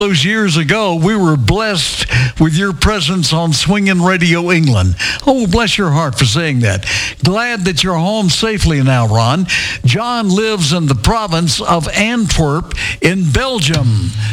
those years ago, we were blessed with your presence on Swingin' Radio England. Oh, bless your heart for saying that. Glad that you're home safely now, Ron. John lives in the province of Antwerp in Belgium.